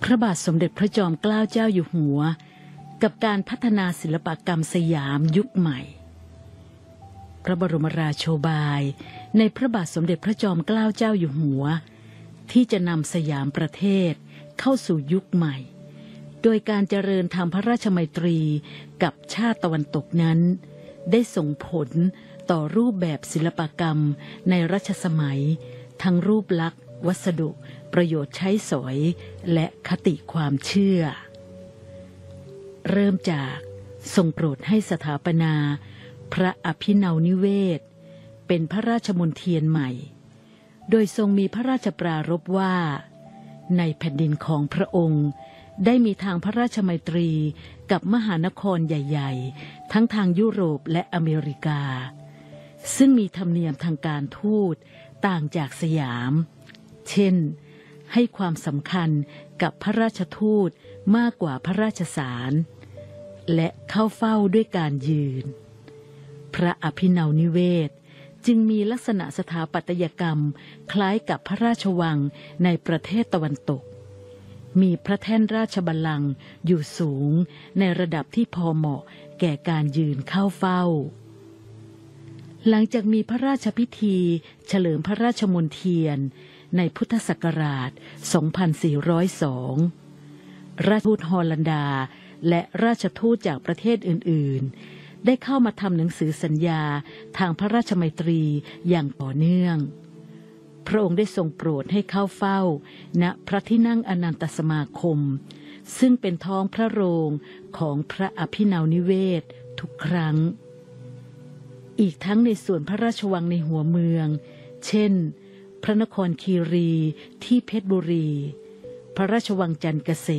พระบาทสมเด็จพระจอมเกล้าเจ้าอยู่หัวกับการพัฒนาศิลปกรรมสยามยุคใหม่พระบรมราโชบายในพระบาทสมเด็จพระจอมเกล้าเจ้าอยู่หัวที่จะนำสยามประเทศเข้าสู่ยุคใหม่โดยการเจริญทางพระราชมัยตรีกับชาติตะวันตกนั้นได้ส่งผลต่อรูปแบบศิลปกรรมในรัชสมัยทั้งรูปลักษณ์วัสดุประโยชน์ใช้สอยและคติความเชื่อเริ่มจากทรงโปรดให้สถาปนาพระอภินาวนิเวศเป็นพระราชมณฑีใหม่โดยทรงมีพระราชปรารภว่าในแผ่นดินของพระองค์ได้มีทางพระราชมัยตรีกับมหานครใหญ่ๆทั้งทางยุโรปและอเมริกาซึ่งมีธรรมเนียมทางการทูตต่างจากสยามเช่นให้ความสำคัญกับพระราชทูตมากกว่าพระราชสารและเข้าเฝ้าด้วยการยืนพระอภินาวนิเวศจึงมีลักษณะสถาปัตยกรรมคล้ายกับพระราชวังในประเทศตะวันตกมีพระแท่นราชบัลลังก์อยู่สูงในระดับที่พอเหมาะแก่การยืนเข้าเฝ้าหลังจากมีพระราชพิธีเฉลิมพระราชมณฑีในพุทธศักราช 2402 ราชทูตฮอลันดาและราชทูตจากประเทศอื่นๆได้เข้ามาทำหนังสือสัญญาทางพระราชมัยตรีอย่างต่อเนื่องพระองค์ได้ทรงโปรดให้เข้าเฝ้าณพระที่นั่งอนันตสมาคมซึ่งเป็นท้องพระโรงของพระอภินาวนิเวศทุกครั้งอีกทั้งในส่วนพระราชวังในหัวเมืองเช่นพระนครคีรีที่เพชรบุรีพระราชวังจันทร์เกษ